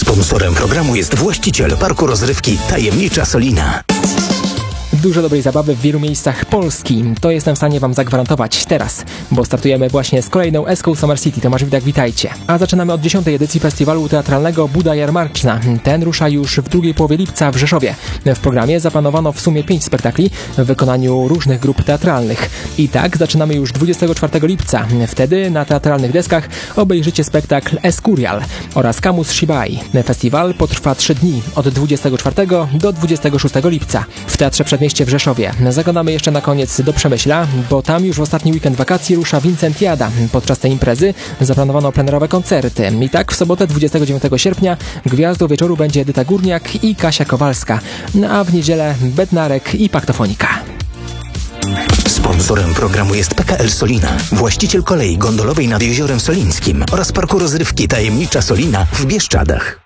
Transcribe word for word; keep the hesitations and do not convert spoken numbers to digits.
Sponsorem programu jest właściciel parku rozrywki Tajemnicza Solina. Dużo dobrej zabawy w wielu miejscach Polski. To jestem w stanie Wam zagwarantować teraz, bo startujemy właśnie z kolejną Eską Summer City. Tomasz Widak, witajcie. A zaczynamy od dziesiątej edycji festiwalu teatralnego Buda Jarmarczna. Ten rusza już w drugiej połowie lipca w Rzeszowie. W programie zaplanowano w sumie pięć spektakli w wykonaniu różnych grup teatralnych. I tak zaczynamy już dwudziestego czwartego lipca. Wtedy na teatralnych deskach obejrzycie spektakl Escurial oraz Camus Shibai. Festiwal potrwa trzy dni, od dwudziestego czwartego do dwudziestego szóstego lipca. W Teatrze Przedmieście w Rzeszowie. Zaglądamy jeszcze na koniec do Przemyśla, bo tam już w ostatni weekend wakacji rusza Vincentiada. Podczas tej imprezy zaplanowano plenerowe koncerty. I tak w sobotę dwudziestego dziewiątego sierpnia gwiazdą wieczoru będzie Edyta Górniak i Kasia Kowalska, a w niedzielę Bednarek i Paktofonika. Sponsorem programu jest P K L Solina, właściciel kolei gondolowej nad Jeziorem Solińskim oraz parku rozrywki Tajemnicza Solina w Bieszczadach.